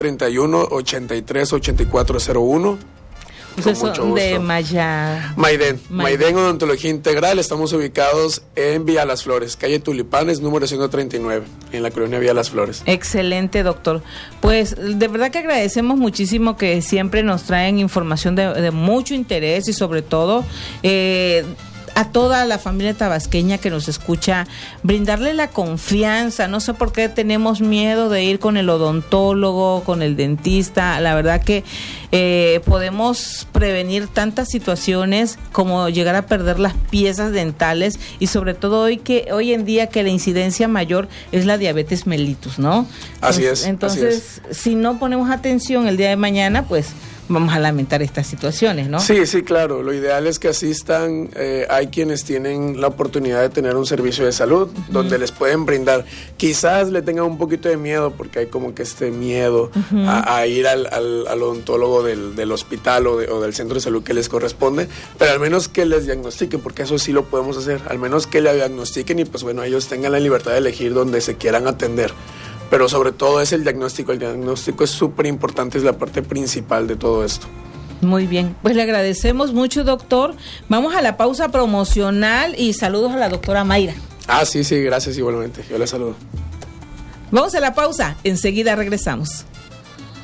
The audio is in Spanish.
31-83-8401. Ustedes son de Maiden Odontología Integral. Estamos ubicados en Villa Las Flores, calle Tulipanes, número 139, en la colonia Villa Las Flores. Excelente, doctor. Pues de verdad que agradecemos muchísimo que siempre nos traen información de mucho interés y sobre todo a toda la familia tabasqueña que nos escucha, brindarle la confianza. No sé por qué tenemos miedo de ir con el odontólogo, con el dentista. La verdad que podemos prevenir tantas situaciones como llegar a perder las piezas dentales y sobre todo hoy en día que la incidencia mayor es la diabetes mellitus, ¿no? Así es. Entonces, si no ponemos atención el día de mañana, pues vamos a lamentar estas situaciones, ¿no? Sí, claro. Lo ideal es que asistan. Hay quienes tienen la oportunidad de tener un servicio de salud donde les pueden brindar. Quizás le tengan un poquito de miedo porque hay como que este miedo a ir al odontólogo del hospital o del centro de salud que les corresponde, pero al menos que les diagnostiquen, porque eso sí lo podemos hacer. Al menos que le diagnostiquen y pues bueno, ellos tengan la libertad de elegir donde se quieran atender. Pero sobre todo es el diagnóstico. El diagnóstico es súper importante, es la parte principal de todo esto. Muy bien, pues le agradecemos mucho, doctor. Vamos a la pausa promocional y saludos a la doctora Mayra. Sí, gracias igualmente. Yo la saludo. Vamos a la pausa, enseguida regresamos.